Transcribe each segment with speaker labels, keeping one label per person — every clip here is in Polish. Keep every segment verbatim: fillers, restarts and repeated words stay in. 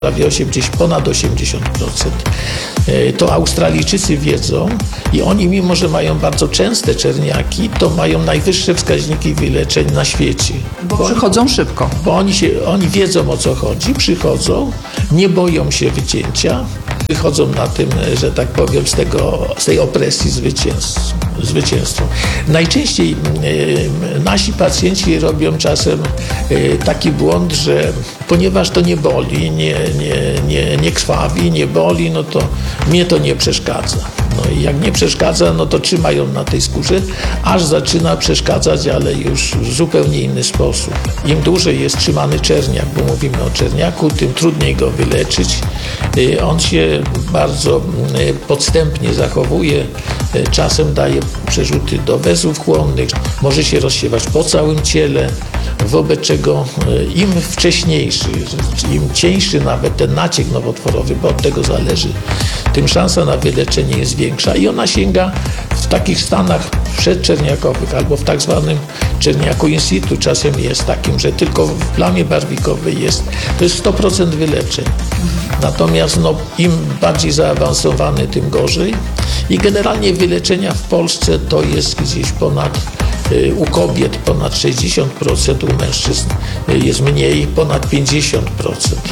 Speaker 1: prawie osiemdziesiąt, ponad osiemdziesiąt procent. To Australijczycy wiedzą i oni, mimo że mają bardzo częste czerniaki, to mają najwyższe wskaźniki wyleczeń na świecie.
Speaker 2: Bo, bo przychodzą szybko.
Speaker 1: Bo oni, się, oni wiedzą, o co chodzi, przychodzą, nie boją się wycięcia, wychodzą na tym, że tak powiem, z, tego, z tej opresji zwycięstwem. Najczęściej e, nasi pacjenci robią czasem e, taki błąd, że ponieważ to nie boli, nie, nie, nie, nie krwawi, nie boli, no to mnie to nie przeszkadza. No i jak nie przeszkadza, no to trzymają na tej skórze, aż zaczyna przeszkadzać, ale już w zupełnie inny sposób. Im dłużej jest trzymany czerniak, bo mówimy o czerniaku, tym trudniej go wyleczyć. On się bardzo podstępnie zachowuje, czasem daje przerzuty do węzłów chłonnych, może się rozsiewać po całym ciele, wobec czego im wcześniejszy, im cieńszy nawet ten naciek nowotworowy, bo od tego zależy, tym szansa na wyleczenie jest większa i ona sięga w takich stanach przedczerniakowych albo w tak zwanym czerniaku in situ. Czasem jest takim, że tylko w plamie barwikowej jest, to jest sto procent wyleczeń. Natomiast no, im bardziej zaawansowany, tym gorzej. I generalnie wyleczenia w Polsce to jest gdzieś ponad, u kobiet ponad sześćdziesiąt procent, u mężczyzn jest mniej, ponad pięćdziesiąt procent.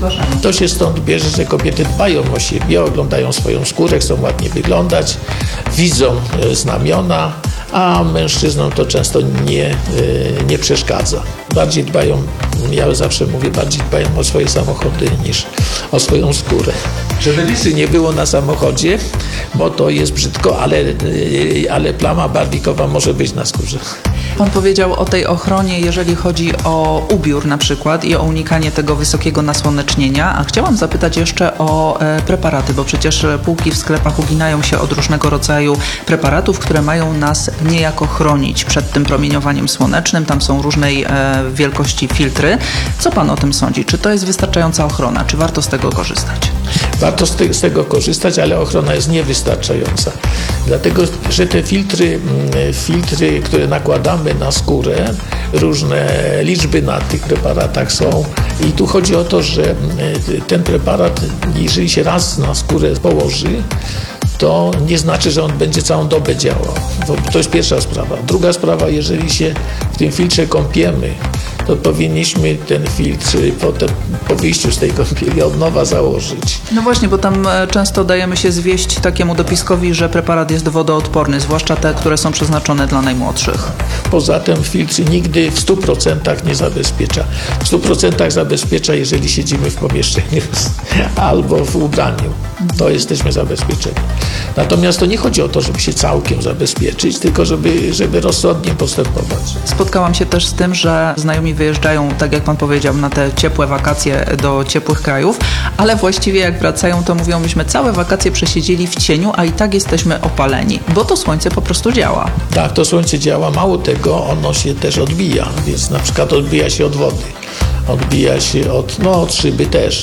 Speaker 1: To się stąd bierze, że kobiety dbają o siebie, oglądają swoją skórę, chcą ładnie wyglądać, widzą znamiona, a mężczyznom to często nie, nie przeszkadza. Bardziej dbają, ja zawsze mówię, bardziej dbają o swoje samochody niż o swoją skórę. Żeby lisy nie było na samochodzie, bo to jest brzydko, ale, ale plama barwikowa może być na skórze.
Speaker 2: Pan powiedział o tej ochronie, jeżeli chodzi o ubiór na przykład i o unikanie tego wysokiego nasłonecznienia, a chciałam zapytać jeszcze o e, preparaty, bo przecież półki w sklepach uginają się od różnego rodzaju preparatów, które mają nas niejako chronić przed tym promieniowaniem słonecznym. Tam są różnej e, wielkości filtry. Co Pan o tym sądzi? Czy to jest wystarczająca ochrona? Czy warto z tego korzystać?
Speaker 1: Warto z, te, z tego korzystać, ale ochrona jest niewystarczająca. Dlatego, że te filtry, filtry, które nakładamy na skórę, różne liczby na tych preparatach są i tu chodzi o to, że ten preparat, jeżeli się raz na skórę położy, to nie znaczy, że on będzie całą dobę działał. To jest pierwsza sprawa. Druga sprawa, jeżeli się w tym filtrze kąpiemy, to powinniśmy ten filtr potem po wyjściu z tej kąpieli od nowa założyć.
Speaker 2: No właśnie, bo tam często dajemy się zwieść takiemu dopiskowi, że preparat jest wodoodporny, zwłaszcza te, które są przeznaczone dla najmłodszych.
Speaker 1: Poza tym filtr nigdy w stu procentach nie zabezpiecza. W stu procentach zabezpiecza, jeżeli siedzimy w pomieszczeniu albo w ubraniu. To jesteśmy zabezpieczeni. Natomiast to nie chodzi o to, żeby się całkiem zabezpieczyć, tylko żeby, żeby rozsądnie postępować.
Speaker 2: Spotkałam się też z tym, że znajomi wyjeżdżają, tak jak Pan powiedział, na te ciepłe wakacje do ciepłych krajów, ale właściwie jak wracają, to mówią, myśmy całe wakacje przesiedzieli w cieniu, a i tak jesteśmy opaleni, bo to słońce po prostu działa.
Speaker 1: Tak, to słońce działa. Mało tego, ono się też odbija, więc na przykład odbija się od wody, odbija się od, no, od szyby też.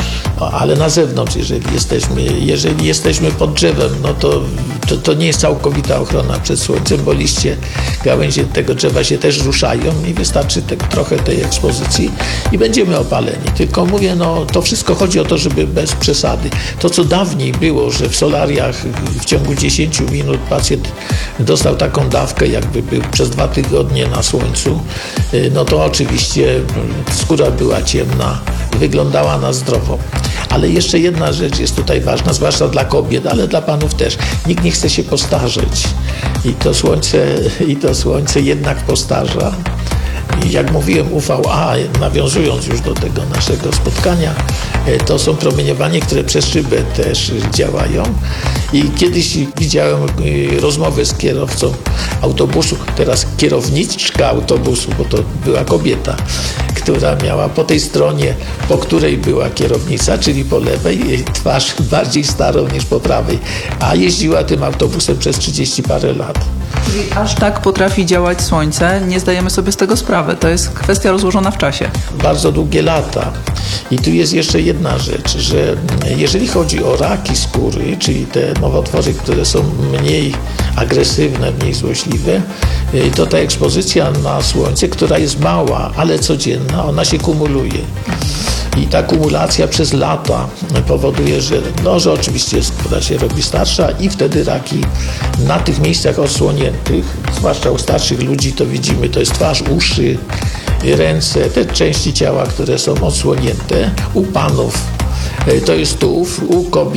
Speaker 1: Ale na zewnątrz, jeżeli jesteśmy, jeżeli jesteśmy pod drzewem, no to, to, to nie jest całkowita ochrona przed słońcem, bo liście, gałęzie tego drzewa się też ruszają i wystarczy te, trochę tej ekspozycji i będziemy opaleni. Tylko mówię, no to wszystko chodzi o to, żeby bez przesady. To, co dawniej było, że w solariach w ciągu dziesięciu minut pacjent dostał taką dawkę, jakby był przez dwa tygodnie na słońcu, no to oczywiście skóra była ciemna, wyglądała na zdrowo. Ale jeszcze jedna rzecz jest tutaj ważna, zwłaszcza dla kobiet, ale dla panów też. Nikt nie chce się postarzeć i to słońce, i to słońce jednak postarza. I jak mówiłem, U V A, nawiązując już do tego naszego spotkania, to są promieniowanie, które przez szybę też działają. I kiedyś widziałem rozmowę z kierowcą autobusu, teraz kierowniczka autobusu, bo to była kobieta, która miała po tej stronie, po której była kierownica, czyli po lewej, twarz bardziej starą niż po prawej, a jeździła tym autobusem przez trzydzieści parę lat.
Speaker 2: Czyli aż tak potrafi działać słońce, nie zdajemy sobie z tego sprawy. To jest kwestia rozłożona w czasie.
Speaker 1: Bardzo długie lata. I tu jest jeszcze jedna rzecz, że jeżeli chodzi o raki skóry, czyli te nowotwory, które są mniej agresywne, mniej złośliwe, to ta ekspozycja na słońce, która jest mała, ale codzienna, ona się kumuluje. I ta kumulacja przez lata powoduje, że, no, że oczywiście skóra się robi starsza i wtedy raki na tych miejscach odsłoniętych, zwłaszcza u starszych ludzi, to widzimy, to jest twarz, uszy, ręce, te części ciała, które są odsłonięte. U panów to jest tułów, u kobiet